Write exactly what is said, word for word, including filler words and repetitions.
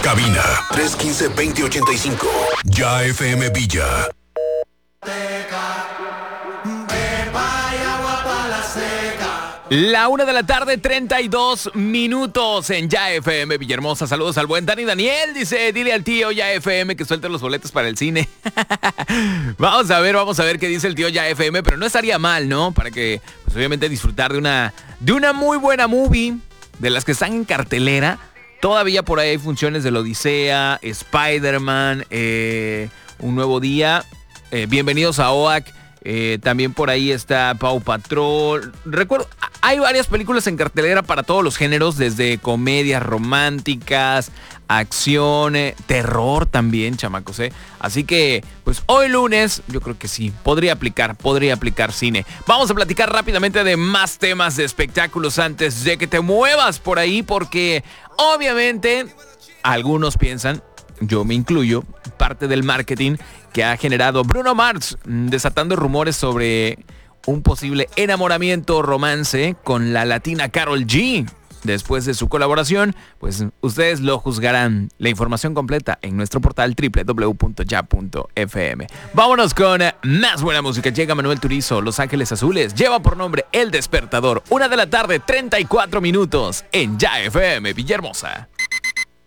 cabina tres uno cinco, dos cero ocho cinco. Ya F M Villa. La una de la tarde, treinta y dos minutos en Ya F M Villahermosa. Saludos al buen Dani Daniel. Dice, dile al tío Ya F M que suelte los boletos para el cine. Vamos a ver, vamos a ver qué dice el tío Ya F M. Pero no estaría mal, ¿no? Para que, pues obviamente, disfrutar de una, de una muy buena movie. De las que están en cartelera. Todavía por ahí hay funciones de la Odisea, Spider-Man, eh, Un Nuevo Día. Eh, bienvenidos a O A C. Eh, también por ahí está Paw Patrol. Recuerdo, hay varias películas en cartelera para todos los géneros, desde comedias románticas, acción, eh, terror también, chamacos, ¿eh? Así que, pues hoy lunes, yo creo que sí, podría aplicar, podría aplicar cine. Vamos a platicar rápidamente de más temas de espectáculos antes de que te muevas por ahí, porque obviamente algunos piensan, yo me incluyo, parte del marketing que ha generado Bruno Mars, desatando rumores sobre un posible enamoramiento romance con la latina Karol G. Después de su colaboración, pues ustedes lo juzgarán. La información completa en nuestro portal doble u doble u doble u punto ya punto f m. Vámonos con más buena música. Llega Manuel Turizo, Los Ángeles Azules. Lleva por nombre El Despertador. Una de la tarde, treinta y cuatro minutos en Ya F M Villahermosa.